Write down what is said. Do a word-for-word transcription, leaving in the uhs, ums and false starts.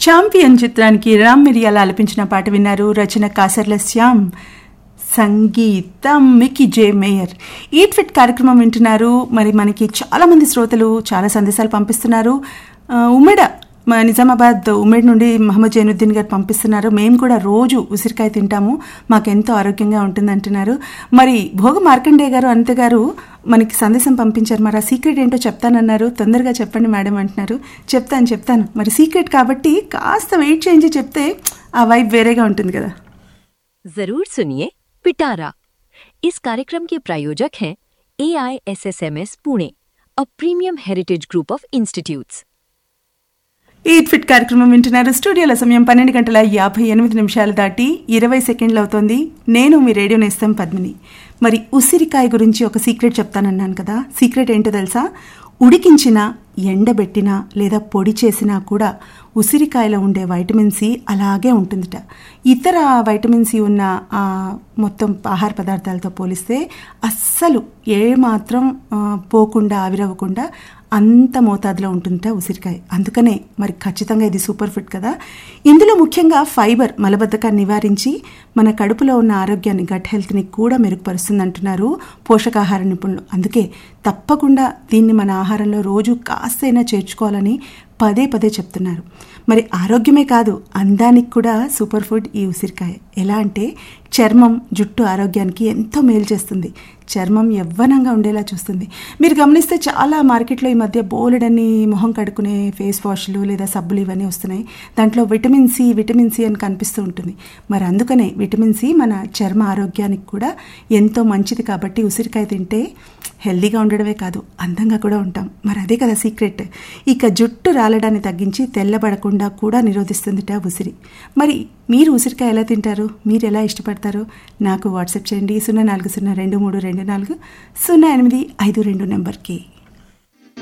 Champion చిత్రానికి రామ్ మిరియాల ఆలపించిన పాట విన్నారు. రచన కాసర్ల శ్యామ్, సంగీతం మికీ జే మేయర్. ఈట్ ఫిట్ కార్యక్రమం వింటున్నారు. మరి మనకి చాలా మంది శ్రోతలు చాలా సందేశాలు పంపిస్తున్నారు. ఉమ్మడ నిజామాబాద్ ఉమ్మడి నుండి మహమ్మద్ జైనుద్దీన్ గారు పంపిస్తున్నారు. మేము కూడా రోజు ఉసిరికాయ తింటాము, మాకెంతో ఆరోగ్యంగా ఉంటుంది అంటున్నారు. మరి భోగ మార్కండే గారు అనిత గారు మనకి సందేశం పంపించారు. మరి ఆ సీక్రెట్ ఏంటో చెప్తానన్నారు. తొందరగా చెప్పండి మేడం అంటున్నారు. చెప్తాను చెప్తాను మరి సీక్రెట్ కాబట్టి కాస్త వెయిట్ చేయించి చెప్తే ఆ వైబ్ వేరేగా ఉంటుంది కదా. जरूर सुनिए पिटारा. इस कार्यक्रम के प्रायोजक हैं ए I S S M S Pune, a premium heritage group of institutes. Eat fit కార్యక్రమం వింటున్నారు. స్టూడియోల సమయం పన్నెండు గంటల యాభై ఎనిమిది నిమిషాలు దాటి ఇరవై సెకండ్లు అవుతోంది. నేను మీ రేడియో నేస్తం పద్మిని. మరి ఉసిరికాయ గురించి ఒక సీక్రెట్ చెప్తానన్నాను కదా. సీక్రెట్ ఏంటో తెలుసా? ఉడికించిన, ఎండబెట్టిన లేదా పొడి చేసినా కూడా ఉసిరికాయలో ఉండే వైటమిన్ సి అలాగే ఉంటుందిట. ఇతర వైటమిన్ సి ఉన్న మొత్తం ఆహార పదార్థాలతో పోలిస్తే అస్సలు ఏమాత్రం పోకుండా ఆవిరవ్వకుండా అంత మోతాదులో ఉంటుందిట ఉసిరికాయ. అందుకనే మరి ఖచ్చితంగా ఇది సూపర్ ఫుడ్ కదా. ఇందులో ముఖ్యంగా ఫైబర్ మలబద్ధకాన్ని నివారించి మన కడుపులో ఉన్న ఆరోగ్యాన్ని, గట్ హెల్త్ని కూడా మెరుగుపరుస్తుంది అంటున్నారు పోషకాహార నిపుణులు. అందుకే తప్పకుండా దీన్ని మన ఆహారంలో రోజు కాస్తైనా చేర్చుకోవాలని పదే పదే చెప్తున్నారు. మరి ఆరోగ్యమే కాదు, అందానికి కూడా సూపర్ ఫుడ్ ఈ ఉసిరికాయ. ఎలా అంటే చర్మం, జుట్టు ఆరోగ్యానికి ఎంతో మేలు చేస్తుంది. చర్మం యవ్వనంగా ఉండేలా చూస్తుంది. మీరు గమనిస్తే చాలా మార్కెట్లో ఈ మధ్య బోలెడని మొహం కడుక్కునే ఫేస్ వాష్లు లేదా సబ్బులు ఇవన్నీ వస్తున్నాయి. దాంట్లో విటమిన్ సి విటమిన్ సి అని కనిపిస్తూ ఉంటుంది. మరి అందుకనే విటమిన్ సి మన చర్మ ఆరోగ్యానికి కూడా ఎంతో మంచిది. కాబట్టి ఉసిరికాయ తింటే హెల్దీగా ఉండడమే కాదు, అందంగా కూడా ఉంటాం. మరి అదే కదా సీక్రెట్. ఇక జుట్టు రాలడాన్ని తగ్గించి తెల్లబడకుండా కూడా నిరోధిస్తుందిట ఉసిరి. మరి మీరు ఉసిరికాయ ఎలా తింటారు? మీరు ఎలా ఇష్టపడతారో నాకు వాట్సాప్ చేయండి. సున్నా నాలుగు సున్నా రెండు మూడు రెండు నాలుగు సున్నా ఎనిమిది ఐదు రెండు నెంబర్కి.